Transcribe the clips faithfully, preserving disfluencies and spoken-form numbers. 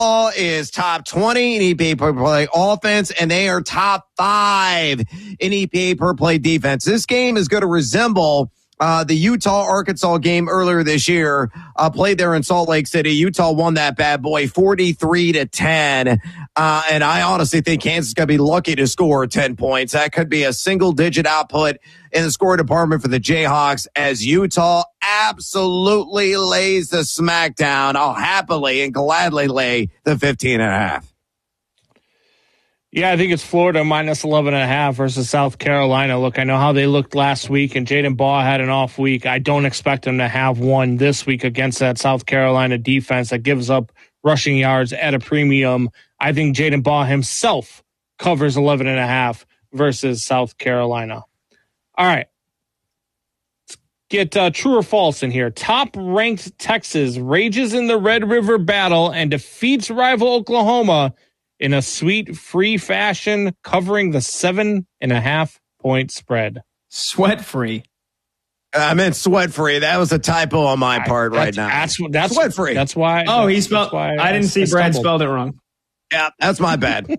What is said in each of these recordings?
is top twenty in E P A per play offense, and they are top five in E P A per play defense. This game is going to resemble uh, the Utah-Arkansas game earlier this year, uh, played there in Salt Lake City. Utah won that bad boy forty-three to ten, uh, and I honestly think Kansas is going to be lucky to score ten points. That could be a single-digit output in the score department for the Jayhawks as Utah absolutely lays the smackdown. I'll happily and gladly lay the fifteen and a half. Yeah, I think it's Florida minus eleven and a half versus South Carolina. Look, I know how they looked last week, and Jaden Baugh had an off week. I don't expect him to have one this week against that South Carolina defense that gives up rushing yards at a premium. I think Jaden Baugh himself covers eleven and a half versus South Carolina. All right. Let's get uh, true or false in here. Top-ranked Texas rages in the Red River battle and defeats rival Oklahoma in a sweet, free fashion, covering the seven and a half point spread. Sweat-free. I meant sweat-free. That was a typo on my part right now. That's that's sweat-free. That's why. Oh, that's, he spelled. Why I didn't see I Brad stumbled. spelled it wrong. Yeah, that's my bad.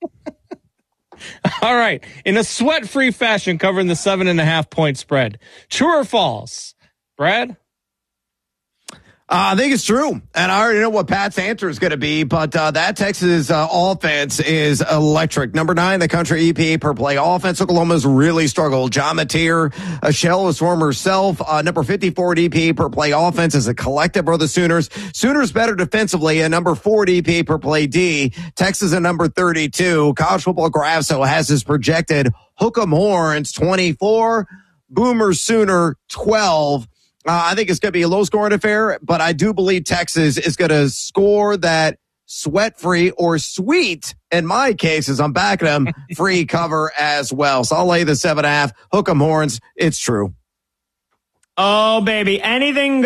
All right. In a sweat-free fashion, covering the seven and a half point spread. True or false? Brad? Uh, I think it's true, and I already know what Pat's answer is going to be, but uh, that Texas uh, offense is electric. Number nine, the country E P A per play offense. Oklahoma's really struggled. John Mateer, a shell of his former self. Uh, number fifty-four at E P A per play offense as a collective for the Sooners. Sooners better defensively, and number four at E P A per play D. Texas at number thirty-two. College Football Graphso has his projected Hook'em Horns twenty-four, Boomer Sooner twelve. Uh, I think it's going to be a low-scoring affair, but I do believe Texas is going to score that sweat-free or sweet, in my case, as I'm backing them, free cover as well. So I'll lay the seven and a half. Hook 'em horns. It's true. Oh, baby. Anything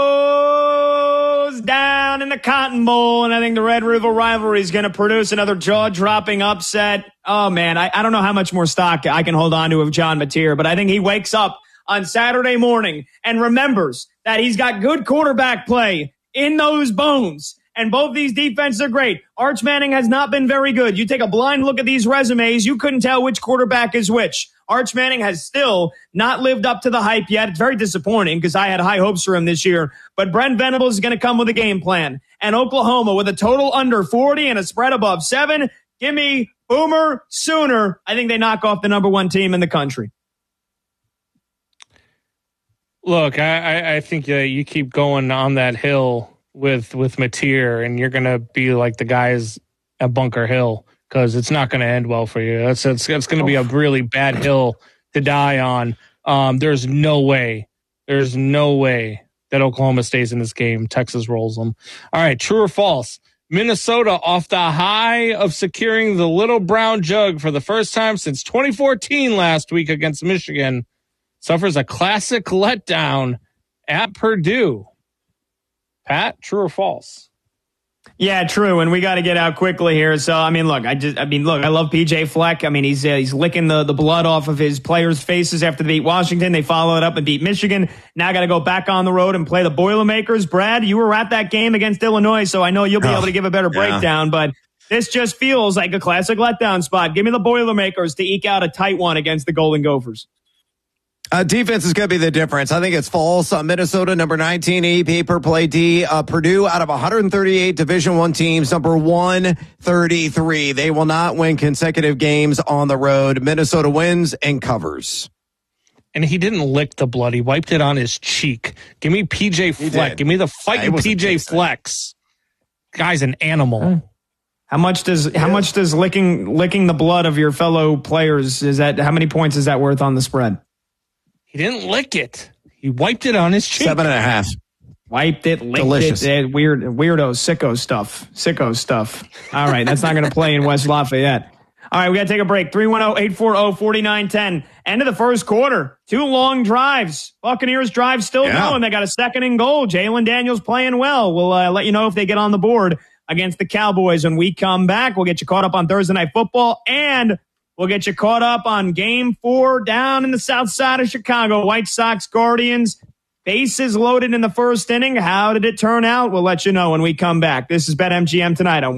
goes down in the Cotton Bowl, and I think the Red River rivalry is going to produce another jaw-dropping upset. Oh, man, I, I don't know how much more stock I can hold on to of John Mateer, but I think he wakes up on Saturday morning and remembers that he's got good quarterback play in those bones. And both these defenses are great. Arch Manning has not been very good. You take a blind look at these resumes, you couldn't tell which quarterback is which. Arch Manning has still not lived up to the hype yet. It's very disappointing because I had high hopes for him this year. But Brent Venables is going to come with a game plan. And Oklahoma with a total under forty and a spread above seven. Give me Boomer Sooner. I think they knock off the number one team in the country. Look, I, I think uh, you keep going on that hill with with Mateer, and you're going to be like the guys at Bunker Hill because it's not going to end well for you. That's it's, it's going to be a really bad hill to die on. Um, there's no way, there's no way that Oklahoma stays in this game. Texas rolls them. All right, true or false? Minnesota off the high of securing the Little Brown Jug for the first time since twenty fourteen last week against Michigan, suffers a classic letdown at Purdue. Pat, true or false? Yeah, true. And we got to get out quickly here. So, I mean, look, I just, I mean, look, I love P J Fleck. I mean, he's uh, he's licking the, the blood off of his players' faces after they beat Washington. They followed up and beat Michigan. Now got to go back on the road and play the Boilermakers. Brad, you were at that game against Illinois, so I know you'll be oh, able to give a better yeah. breakdown. But this just feels like a classic letdown spot. Give me the Boilermakers to eke out a tight one against the Golden Gophers. Uh, defense is going to be the difference. I think it's false. Uh, Minnesota, number nineteen E P A per play D. Uh, Purdue, out of one hundred thirty-eight Division One teams, number one thirty-three. They will not win consecutive games on the road. Minnesota wins and covers. And he didn't lick the blood. He wiped it on his cheek. Give me P J Fleck. Give me the fighting P J Flex. Guy's an animal. How much does how yeah. much does licking licking the blood of your fellow players, is that, how many points is that worth on the spread? He didn't lick it. He wiped it on his cheek. Seven and a half. Wiped it, licked Delicious. it. Uh, weird, weirdo, sicko stuff. Sicko stuff. All right, that's not going to play in West Lafayette. All right, we got to take a break. three one zero, eight four zero, four nine one zero. End of the first quarter. Two long drives. Buccaneers drive still yeah. going. They got a second and goal. Jalen Daniels playing well. We'll uh, let you know if they get on the board against the Cowboys when we come back. We'll get you caught up on Thursday Night Football, and we'll get you caught up on game four down in the south side of Chicago. White Sox Guardians. bases loaded in the first inning. How did it turn out? We'll let you know when we come back. This is BetMGM Tonight on